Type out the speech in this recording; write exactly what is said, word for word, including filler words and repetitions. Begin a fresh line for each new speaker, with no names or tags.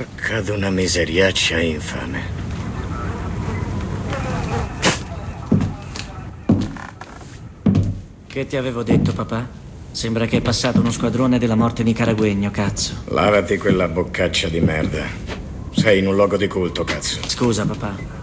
Porca d'una miseriaccia infame.
Che ti avevo detto, papà? Sembra che è passato uno squadrone della morte nicaragüegno, cazzo.
Lavati quella boccaccia di merda. Sei in un luogo di culto, cazzo.
Scusa, papà.